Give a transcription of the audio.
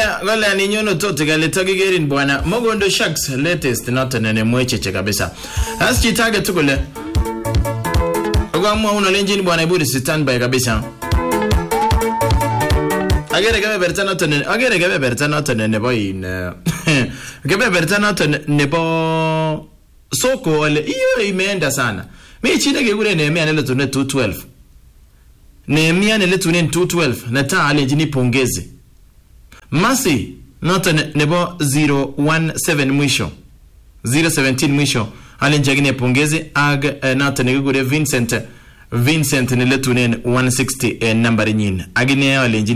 Wala ni nyono tote gale tagigerin bwana. Mogondo Sharks latest noto nene mwecheche kabisa. Asi chitaga tukule. Kwa mwa una lenjini bwana iburi standby kabisa. Agere gabe bertana tonne ne boy in. Gabe bertana tonne ne bo soko wale iyo imeenda sana. Mimi chinde gegure Nehemia nele tune 212. Nehemia nele tune 212 na taa lenjini pongeze. Masi noto nebo 017 mwisho 017 mwisho alenjagine pongeze ag noto negure Vincent nile tunen 160 number nyin agine alenjini